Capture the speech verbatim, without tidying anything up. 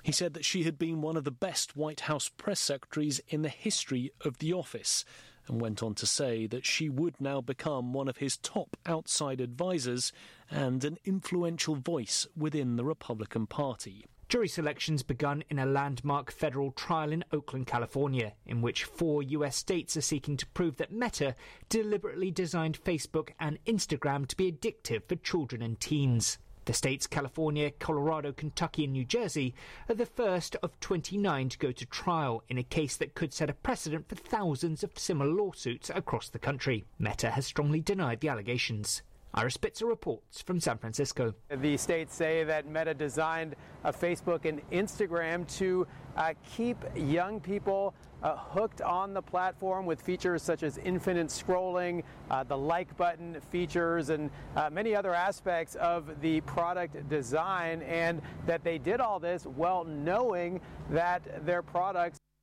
He said that she had been one of the best White House press secretaries in the history of the office, and went on to say that she would now become one of his top outside advisors and an influential voice within the Republican Party. Jury selection's begun in a landmark federal trial in Oakland, California, in which four U S states are seeking to prove that Meta deliberately designed Facebook and Instagram to be addictive for children and teens. The states California, Colorado, Kentucky and New Jersey are the first of twenty-nine to go to trial in a case that could set a precedent for thousands of similar lawsuits across the country. Meta has strongly denied the allegations. Ira Spitzer reports from San Francisco. The states say that Meta designed uh, Facebook and Instagram to uh, keep young people uh, hooked on the platform with features such as infinite scrolling, uh, the like button features, and uh, many other aspects of the product design, and that they did all this while knowing that their products